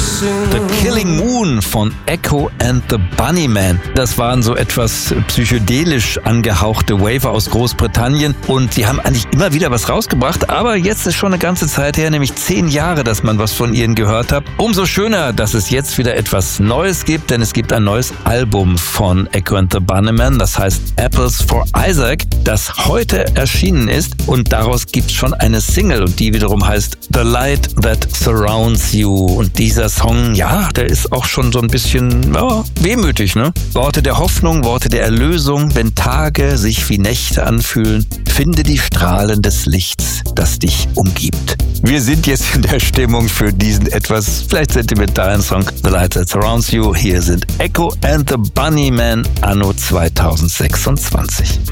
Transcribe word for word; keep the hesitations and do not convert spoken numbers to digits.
The Killing Moon von Echo and the Bunnymen. Das waren so etwas psychedelisch angehauchte Waver aus Großbritannien und die haben eigentlich immer wieder was rausgebracht, aber jetzt ist schon eine ganze Zeit her, nämlich zehn Jahre, dass man was von ihnen gehört hat. Umso schöner, dass es jetzt wieder etwas Neues gibt, denn es gibt ein neues Album von Echo and the Bunnymen, das heißt Apples for Isaac, das heute erschienen ist und daraus gibt es schon eine Single und die wiederum heißt The Light That Surrounds You. Und dieser Song, ja, der ist auch schon so ein bisschen ja, wehmütig, ne? Worte der Hoffnung, Worte der Erlösung, wenn Tage sich wie Nächte anfühlen, finde die Strahlen des Lichts, das dich umgibt. Wir sind jetzt in der Stimmung für diesen etwas vielleicht sentimentalen Song The Light That Surrounds You. Hier sind Echo and the Bunnymen anno zweitausendsechsundzwanzig.